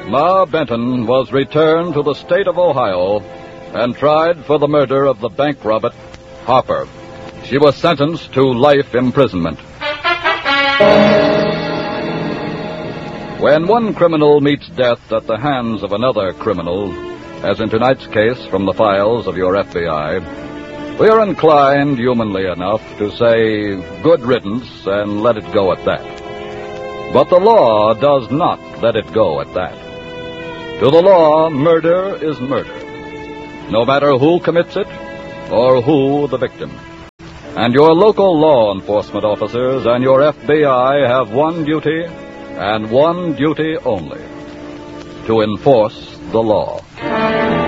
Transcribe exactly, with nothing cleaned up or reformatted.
Ma Benton was returned to the state of Ohio and tried for the murder of the bank robber, Harper. She was sentenced to life imprisonment. When one criminal meets death at the hands of another criminal, as in tonight's case from the files of your F B I, we are inclined, humanly enough, to say good riddance and let it go at that. But the law does not let it go at that. To the law, murder is murder, no matter who commits it or who the victim. And your local law enforcement officers and your F B I have one duty, and one duty only: to enforce the law.